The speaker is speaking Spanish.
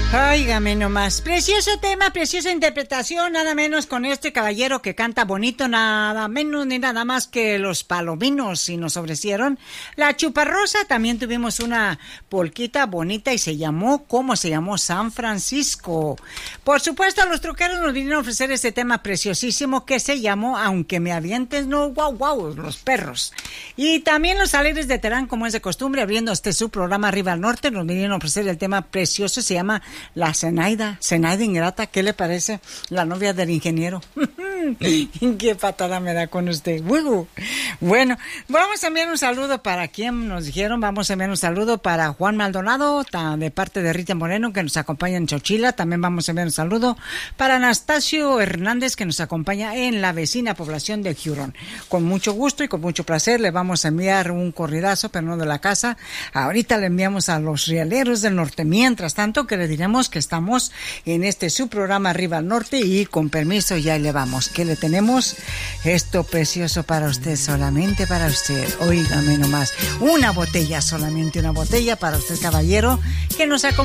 Óigame nomás, precioso tema, preciosa interpretación, nada menos con este caballero que canta bonito, nada menos ni nada más que los Palominos, y nos ofrecieron La Chuparrosa. También tuvimos una polquita bonita y se llamó, ¿cómo se llamó? San Francisco. Por supuesto, los troqueros nos vinieron a ofrecer este tema preciosísimo que se llamó Aunque me avientes, no, guau, guau, los perros. Y también los Alegres de Terán, como es de costumbre, abriendo su programa Arriba al Norte, nos vinieron a ofrecer el tema precioso, se llama La Zenaida Ingrata. ¿Qué le parece? La novia del ingeniero. Qué patada me da con usted. Bueno, vamos a enviar un saludo para quien nos dijeron. Vamos a enviar un saludo para Juan Maldonado, de parte de Rita Moreno, que nos acompaña en Chochila. También vamos a enviar un saludo para Anastasio Hernández, que nos acompaña en la vecina población de Huron. Con mucho gusto y con mucho placer le vamos a enviar un corridazo, pero no de la casa. Ahorita le enviamos a los Rieleros del Norte. Mientras tanto, que le diremos que estamos en su programa Arriba al Norte, y con permiso ya le vamos. ¿Qué le tenemos? Esto precioso para usted, solamente para usted. Óigame nomás, una botella, solamente una botella para usted, caballero, que nos acompaña.